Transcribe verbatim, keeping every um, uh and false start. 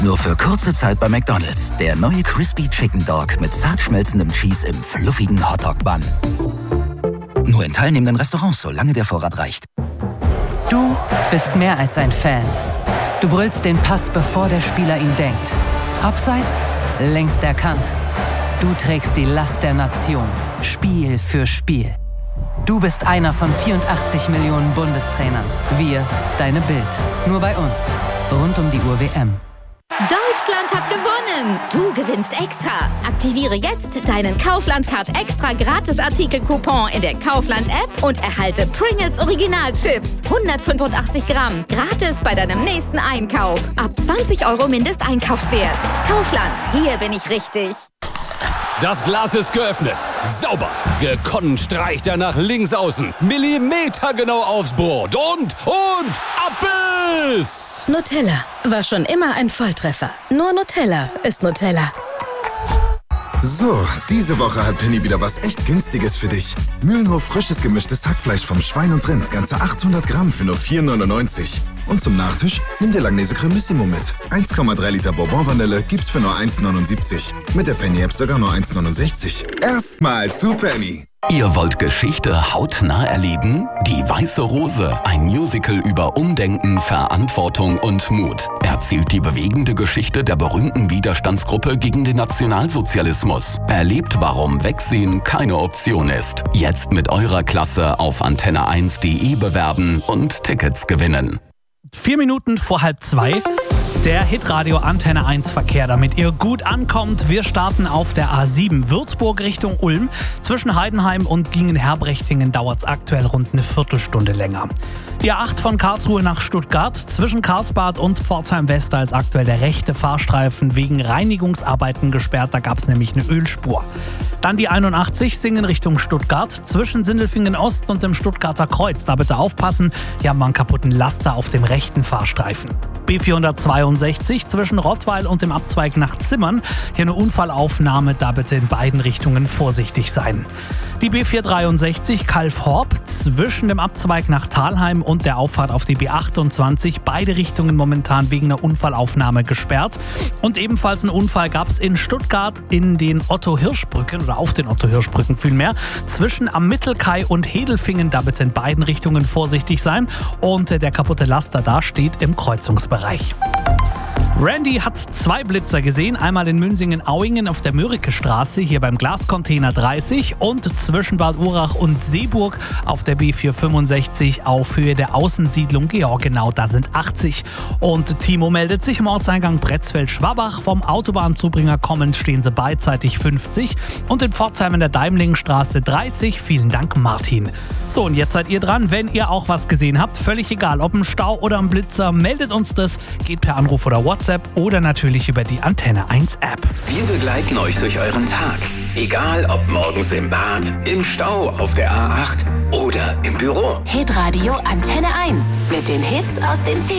Nur für kurze Zeit bei McDonald's. Der neue Crispy Chicken Dog mit zart schmelzendem Cheese im fluffigen Hotdog-Bun. Nur in teilnehmenden Restaurants, solange der Vorrat reicht. Du bist mehr als ein Fan. Du brüllst den Pass, bevor der Spieler ihn denkt. Abseits, längst erkannt. Du trägst die Last der Nation, Spiel für Spiel. Du bist einer von vierundachtzig Millionen Bundestrainern. Wir, deine Bild. Nur bei uns. Rund um die Uhr W M. Deutschland hat gewonnen! Du gewinnst extra. Aktiviere jetzt deinen Kaufland-Card extra Gratis-Artikel-Coupon in der Kaufland-App und erhalte Pringles Original-Chips. hundertfünfundachtzig Gramm. Gratis bei deinem nächsten Einkauf. Ab zwanzig Euro Mindesteinkaufswert. Kaufland, hier bin ich richtig. Das Glas ist geöffnet. Sauber. Gekonnt streicht er nach links außen. Millimetergenau aufs Brot. Und, und, Abbiss! Nutella war schon immer ein Volltreffer. Nur Nutella ist Nutella. So, diese Woche hat Penny wieder was echt Günstiges für dich. Mühlenhof frisches gemischtes Hackfleisch vom Schwein und Rind, ganze achthundert Gramm für nur vier neunundneunzig. Und zum Nachtisch nimm dir Langnese Cremissimo mit. eins Komma drei Liter Bourbon-Vanille gibt's für nur eins neunundsiebzig. Mit der Penny-App sogar nur eins neunundsechzig. Erstmal zu Penny. Ihr wollt Geschichte hautnah erleben? Die Weiße Rose, ein Musical über Umdenken, Verantwortung und Mut, erzählt die bewegende Geschichte der berühmten Widerstandsgruppe gegen den Nationalsozialismus. Erlebt, warum Wegsehen keine Option ist. Jetzt mit eurer Klasse auf antenne eins punkt de bewerben und Tickets gewinnen. Vier Minuten vor halb zwei. Der Hitradio Antenne eins Verkehr, damit ihr gut ankommt. Wir starten auf der A sieben Würzburg Richtung Ulm. Zwischen Heidenheim und Gingen-Herbrechtingen dauert es aktuell rund eine Viertelstunde länger. Die A acht von Karlsruhe nach Stuttgart. Zwischen Karlsbad und Pforzheim-West, da ist aktuell der rechte Fahrstreifen wegen Reinigungsarbeiten gesperrt. Da gab es nämlich eine Ölspur. Dann die einundachtzig Singen Richtung Stuttgart. Zwischen Sindelfingen Ost und dem Stuttgarter Kreuz. Da bitte aufpassen, hier haben wir einen kaputten Laster auf dem rechten Fahrstreifen. B vierhundertzweiundsechzig zwischen Rottweil und dem Abzweig nach Zimmern. Hier eine Unfallaufnahme, da bitte in beiden Richtungen vorsichtig sein. Die B vierhundertdreiundsechzig Kalf-Horb zwischen dem Abzweig nach Thalheim und der Auffahrt auf die B achtundzwanzig. Beide Richtungen momentan wegen einer Unfallaufnahme gesperrt. Und ebenfalls einen Unfall gab es in Stuttgart in den Otto-Hirsch-Brücken oder auf den Otto-Hirsch-Brücken vielmehr. Zwischen am Mittelkai und Hedelfingen, da bitte in beiden Richtungen vorsichtig sein. Und der kaputte Laster da steht im Kreuzungsbereich. Randy hat zwei Blitzer gesehen, einmal in Münsingen-Auingen auf der Mörike-Straße, hier beim Glascontainer dreißig und zwischen Bad Urach und Seeburg auf der B vierhundertfünfundsechzig auf Höhe der Außensiedlung Georgenau, da sind achtzig. Und Timo meldet sich im Ortseingang Pretzfeld-Schwabach, vom Autobahnzubringer kommend stehen sie beidseitig fünfzig und in Pforzheim in der Deimlingstraße dreißig. Vielen Dank, Martin. So, und jetzt seid ihr dran, wenn ihr auch was gesehen habt, völlig egal, ob ein Stau oder ein Blitzer, meldet uns das, geht per Anruf oder WhatsApp oder natürlich über die Antenne eins App. Wir begleiten euch durch euren Tag. Egal ob morgens im Bad, im Stau, auf der A acht oder im Büro. Hitradio Antenne eins mit den Hits aus den